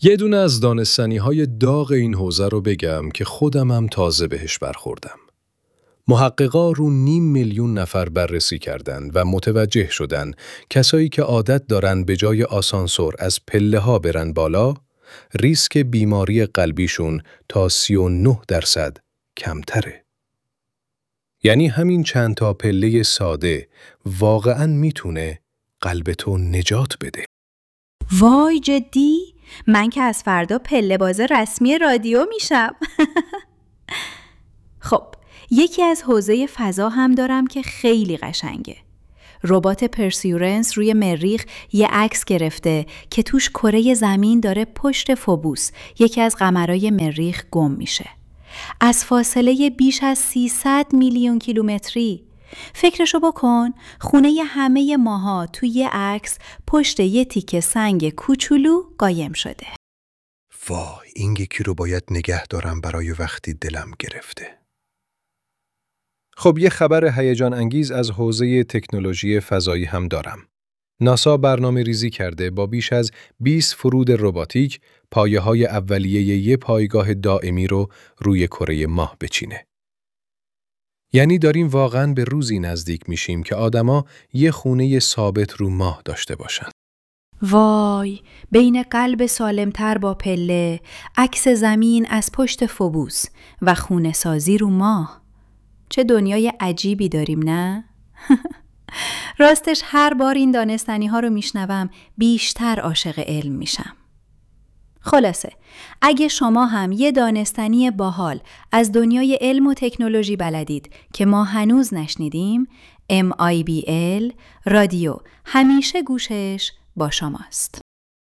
یه دونه از دانستنی‌های داغ این حوزه رو بگم که خودمم تازه بهش برخوردم. محققا رو 500,000 نفر بررسی کردند و متوجه شدن کسایی که عادت دارن به جای آسانسور از پله‌ها برن بالا، ریسک بیماری قلبیشون تا 39% کمتره. یعنی همین چند تا پله ساده واقعاً میتونه قلبتو نجات بده. وای جدی؟ من که از فردا پله باز رسمی رادیو میشم. خب، یکی از حوزه فضا هم دارم که خیلی قشنگه. ربات پرسیورنس روی مریخ یه عکس گرفته که توش کره زمین داره پشت فوبوس، یکی از قمرای مریخ، گم میشه. از فاصله بیش از 300 میلیون کیلومتری. فکرشو بکن، خونه همه ماها توی یه عکس پشت یه تیکه سنگ کوچولو قایم شده. وای، این یکی رو باید نگه دارم برای وقتی دلم گرفته. خب، یه خبر هیجان انگیز از حوزه تکنولوژی فضایی هم دارم. ناسا برنامه ریزی کرده با بیش از 20 فرود رباتیک پایه‌های اولیه یه پایگاه دائمی رو روی کره ماه بچینه. یعنی داریم واقعاً به روزی نزدیک میشیم که آدما یه خونه ثابت رو ماه داشته باشن. وای، بین قلب سالمتر با پله، عکس زمین از پشت فوبوس و خونه سازی رو ماه. چه دنیای عجیبی داریم، نه؟ راستش هر بار این دانستنی ها رو میشنوم بیشتر عاشق علم میشم. خلاصه، اگه شما هم یه دانستنی باحال از دنیای علم و تکنولوژی بلدید که ما هنوز نشنیدیم، MIBL رادیو همیشه گوشش با شماست.